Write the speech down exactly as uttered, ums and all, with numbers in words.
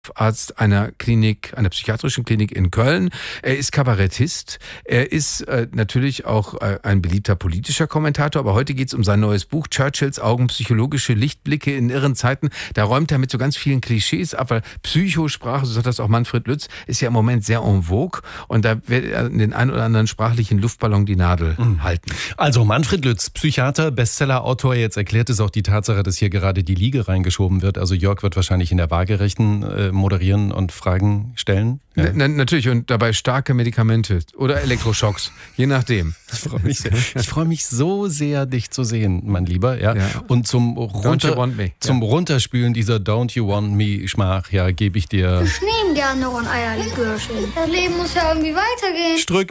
Arzt einer Klinik, einer psychiatrischen Klinik in Köln. Er ist Kabarettist. Er ist äh, natürlich auch äh, ein beliebter politischer Kommentator. Aber heute geht es um sein neues Buch Churchills Augen, psychologische Lichtblicke in irren Zeiten. Da räumt er mit so ganz vielen Klischees ab, weil Psychosprache, so sagt das auch Manfred Lütz, ist ja im Moment sehr en vogue. Und da wird er in den ein oder anderen sprachlichen Luftballon die Nadel mhm. halten. Also Manfred Lütz, Psychiater, Bestsellerautor. Jetzt erklärt es auch die Tatsache, dass hier gerade die Liege reingeschoben wird. Also Jörg wird wahrscheinlich in der Waagerechten äh, moderieren und Fragen stellen? Ja. Na, natürlich, und dabei starke Medikamente oder Elektroschocks, je nachdem. Ich freue mich, ich freue mich so sehr, dich zu sehen, mein Lieber. Ja. ja. Und zum, Runter, zum ja. Runterspülen dieser Don't You Want Me Schmach, ja, gebe ich dir... Ich nehme gerne noch ein Eierlikörchen. Das Leben muss ja irgendwie weitergehen. Strück